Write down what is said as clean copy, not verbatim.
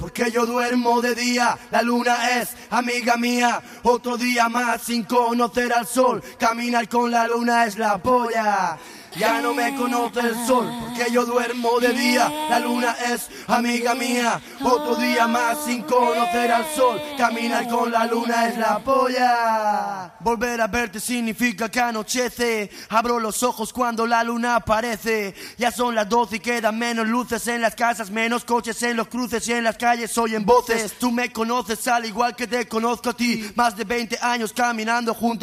porque yo duermo de día. La luna es amiga mía. Otro día más sin conocer al sol. Caminar con la luna es la polla. Ya no me conoce el sol, porque yo duermo de día. La luna es amiga mía. Otro día más sin conocer al sol. Caminar con la luna es la polla. Volver a verte significa que anochece. Abro los ojos cuando la luna aparece. Ya son las 12 y quedan menos luces en las casas, menos coches en los cruces y en las calles oyen voces. Tú me conoces al igual que te conozco a ti. Más de 20 años caminando juntos.